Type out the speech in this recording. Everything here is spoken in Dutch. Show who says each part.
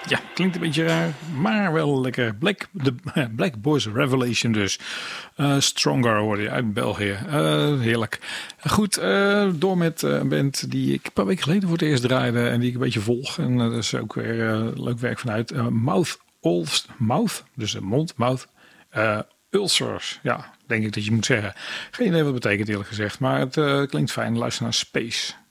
Speaker 1: Ja, klinkt een beetje raar, maar wel lekker. De Black Boys Revelation dus. Stronger hoorde je uit België. Heerlijk. Goed, door met een band die ik een paar weken geleden voor het eerst draaide. En die ik een beetje volg. En dat is ook weer leuk werk vanuit Mouth, dus mond, mouth. Ulcers, ja, denk ik dat je moet zeggen. Geen idee wat het betekent eerlijk gezegd. Maar het klinkt fijn. Luister naar Space.